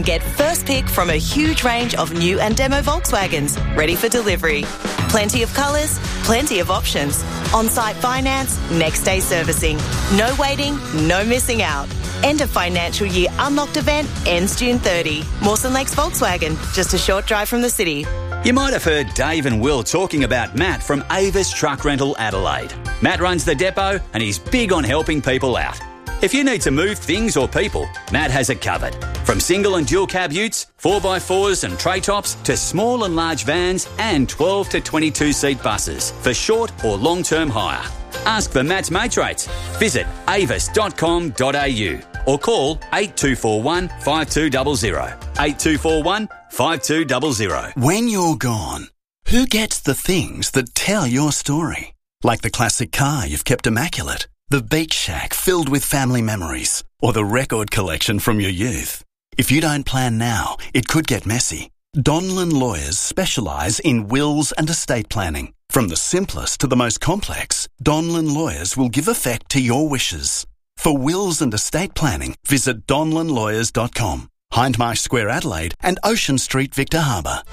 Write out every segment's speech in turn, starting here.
Get first pick from a huge range of new and demo Volkswagens, ready for delivery. Plenty of colours, plenty of options. On-site finance, next day servicing. No waiting, no missing out. End of financial year unlocked event ends June 30. Mawson Lakes Volkswagen, just a short drive from the city. You might have heard Dave and Will talking about Matt from Avis Truck Rental Adelaide. Matt runs the depot and he's big on helping people out. If you need to move things or people, Matt has it covered. From single and dual cab utes, 4x4s and tray tops, to small and large vans and 12 to 22 seat buses for short or long-term hire. Ask for Matt's mates rates. Visit avis.com.au or call 8241 5200. 8241 5200. When you're gone, who gets the things that tell your story? Like the classic car you've kept immaculate, the beach shack filled with family memories, or the record collection from your youth. If you don't plan now, it could get messy. Donlan Lawyers specialise in wills and estate planning. From the simplest to the most complex, Donlan Lawyers will give effect to your wishes. For wills and estate planning, visit donlanlawyers.com, Hindmarsh Square, Adelaide, and Ocean Street, Victor Harbour.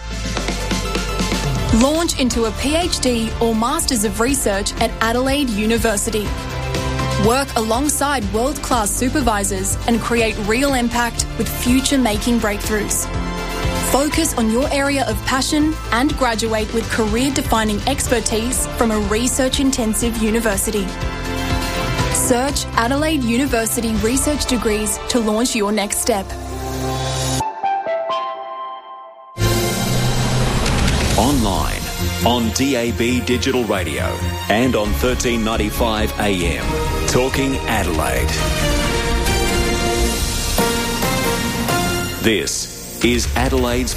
Launch into a PhD or Masters of Research at Adelaide University. Work alongside world-class supervisors and create real impact with future-making breakthroughs. Focus on your area of passion and graduate with career-defining expertise from a research-intensive university. Search Adelaide University Research Degrees to launch your next step. Online, on DAB Digital Radio and on 1395 AM. Talking Adelaide. This is Adelaide's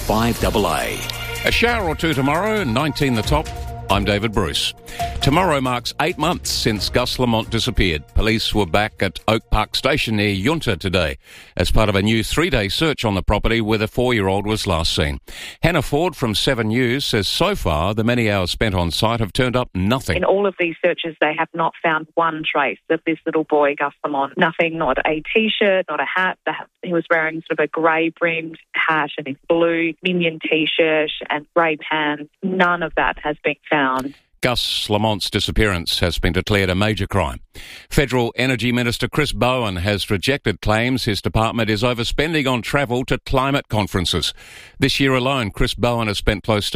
5AA. A shower or two tomorrow, 19 the top. I'm David Bruce. Tomorrow marks 8 months since Gus Lamont disappeared. Police were back at Oak Park Station near Yunta today as part of a new 3-day search on the property where the 4-year-old was last seen. Hannah Ford from 7 News says so far the many hours spent on site have turned up nothing. In all of these searches, they have not found one trace of this little boy, Gus Lamont. Nothing, not a T-shirt, not a hat. He was wearing sort of a grey-brimmed hat and his blue Minion T-shirt and grey pants. None of that has been found. Gus Lamont's disappearance has been declared a major crime. Federal Energy Minister Chris Bowen has rejected claims his department is overspending on travel to climate conferences. This year alone, Chris Bowen has spent close to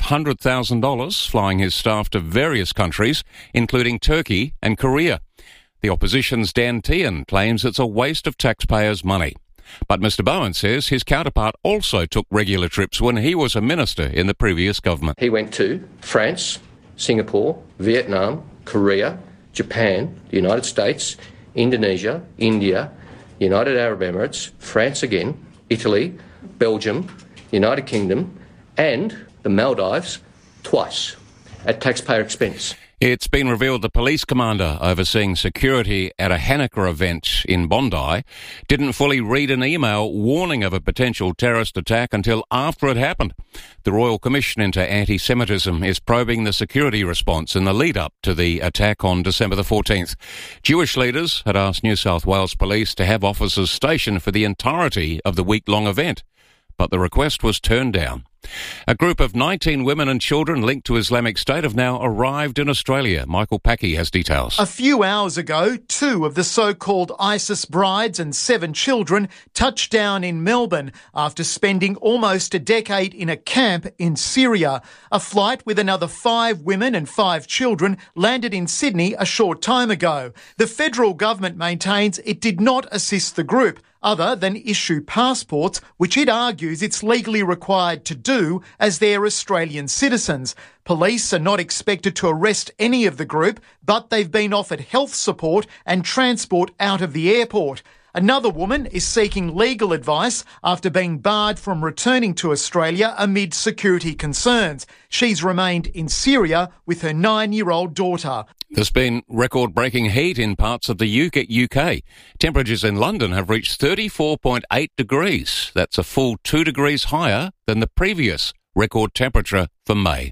$500,000 flying his staff to various countries, including Turkey and Korea. The opposition's Dan Tehan claims it's a waste of taxpayers' money. But Mr Bowen says his counterpart also took regular trips when he was a minister in the previous government. He went to France, Singapore, Vietnam, Korea, Japan, the United States, Indonesia, India, United Arab Emirates, France again, Italy, Belgium, United Kingdom, and the Maldives twice at taxpayer expense. It's been revealed the police commander overseeing security at a Hanukkah event in Bondi didn't fully read an email warning of a potential terrorist attack until after it happened. The Royal Commission into Anti-Semitism is probing the security response in the lead-up to the attack on December the 14th. Jewish leaders had asked New South Wales Police to have officers stationed for the entirety of the week-long event, but the request was turned down. A group of 19 women and children linked to Islamic State have now arrived in Australia. Michael Packey has details. A few hours ago, 2 of the so-called ISIS brides and 7 children touched down in Melbourne after spending almost a decade in a camp in Syria. A flight with another 5 women and 5 children landed in Sydney a short time ago. The federal government maintains it did not assist the group, other than issue passports, which it argues it's legally required to do as they're Australian citizens. Police are not expected to arrest any of the group, but they've been offered health support and transport out of the airport. Another woman is seeking legal advice after being barred from returning to Australia amid security concerns. She's remained in Syria with her 9-year-old daughter. There's been record-breaking heat in parts of the UK. Temperatures in London have reached 34.8 degrees. That's a full 2 degrees higher than the previous record temperature for May.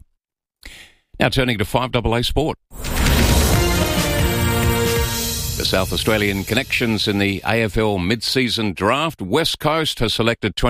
Now turning to 5AA Sport. The South Australian connections in the AFL mid-season draft. West Coast has selected